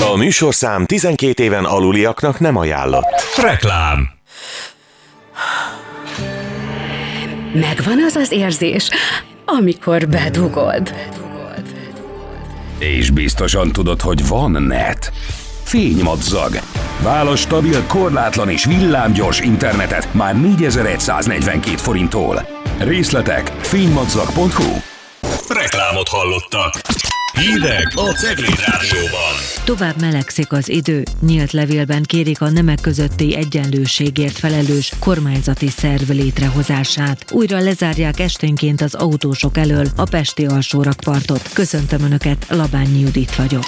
A műsorszám 12 éven aluliaknak nem ajánlott. Reklám. Megvan az az érzés, amikor bedugod. És biztosan tudod, hogy van net. Fénymadzag. Válasz stabil, korlátlan és villámgyors internetet már 4142 forinttól. Részletek fénymadzag.hu. Reklámot hallottak. Hírek a Cegléd Rádióban. Tovább melegszik az idő, nyílt levélben kérik a nemek közötti egyenlőségért felelős kormányzati szerv létrehozását. Újra lezárják esténként az autósok elől a pesti alsórakpartot. Köszöntöm Önöket, Labányi Judit vagyok.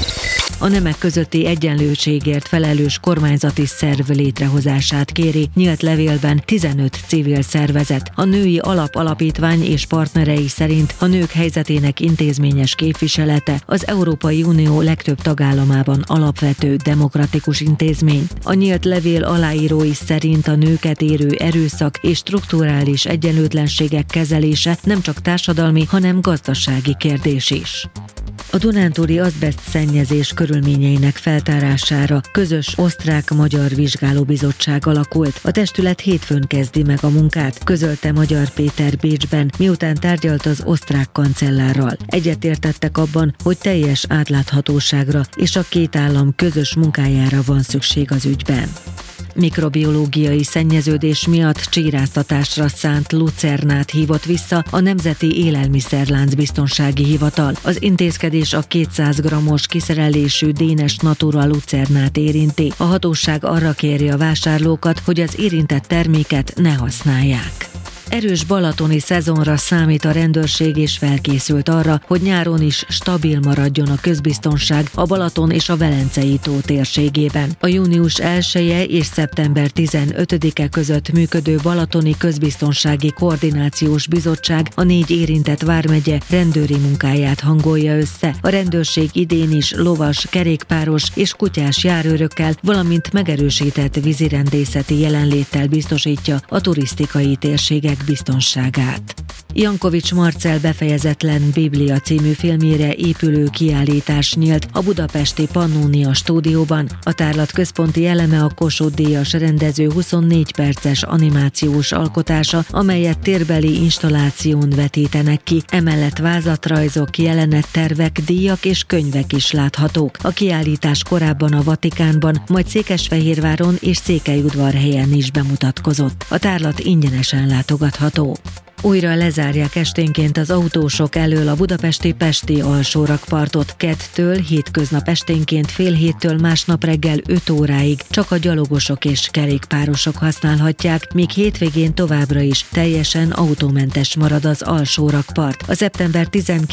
A nemek közötti egyenlőségért felelős kormányzati szerv létrehozását kéri nyílt levélben 15 civil szervezet. A Női Alapítvány és partnerei szerint a nők helyzetének intézményes képviselete az Európai Unió legtöbb tagállamában alapvető demokratikus intézmény. A nyílt levél aláírói szerint a nőket érő erőszak és strukturális egyenlőtlenségek kezelése nem csak társadalmi, hanem gazdasági kérdés is. A dunántúli azbeszt szennyezés körülményeinek feltárására közös osztrák-magyar vizsgálóbizottság alakult. A testület hétfőn kezdi meg a munkát, közölte Magyar Péter Bécsben, miután tárgyalt az osztrák kancellárral. Egyetértettek abban, hogy teljes átláthatóságra és a két állam közös munkájára van szükség az ügyben. Mikrobiológiai szennyeződés miatt csíráztatásra szánt lucernát hívott vissza a Nemzeti Élelmiszerlánc Biztonsági Hivatal. Az intézkedés a 200 g-os kiszerelésű Dénes Natura lucernát érinti. A hatóság arra kéri a vásárlókat, hogy az érintett terméket ne használják. Erős balatoni szezonra számít a rendőrség és felkészült arra, hogy nyáron is stabil maradjon a közbiztonság a Balaton és a Velencei tó térségében. A június 1-e és szeptember 15-e között működő Balatoni Közbiztonsági Koordinációs Bizottság a 4 érintett vármegye rendőri munkáját hangolja össze. A rendőrség idén is lovas, kerékpáros és kutyás járőrökkel, valamint megerősített vízirendészeti jelenléttel biztosítja a turisztikai térségek biztonságát. Jankovics Marcell befejezetlen Biblia című filmjére épülő kiállítás nyílt a budapesti Pannónia stúdióban. A tárlat központi eleme a Kossuth-díjas rendező 24 perces animációs alkotása, amelyet térbeli installáción vetítenek ki. Emellett vázatrajzok, jelenettervek, díjak és könyvek is láthatók. A kiállítás korábban a Vatikánban, majd Székesfehérváron és Székelyudvarhelyen is bemutatkozott. A tárlat ingyenesen látogatható. Újra lezárják esténként az autósok elől a budapesti Pesti alsórakpartot. Kettől hétköznap esténként fél héttől másnap reggel 5 óráig csak a gyalogosok és kerékpárosok használhatják, míg hétvégén továbbra is teljesen autómentes marad az alsórakpart. A szeptember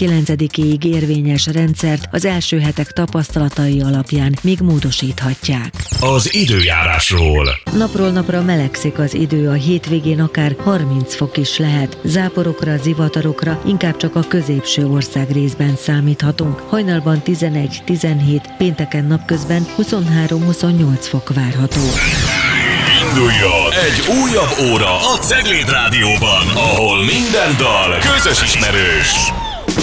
19-ig érvényes rendszert az első hetek tapasztalatai alapján még módosíthatják. Az időjárásról. Napról napra melegszik az idő, a hétvégén akár 30 fok is lehet. Záporokra, zivatarokra inkább csak a középső ország részben számíthatunk. Hajnalban 11-17, pénteken napközben 23-28 fok várható. Induljon egy újabb óra a Cegléd Rádióban, ahol minden dal közös ismerős.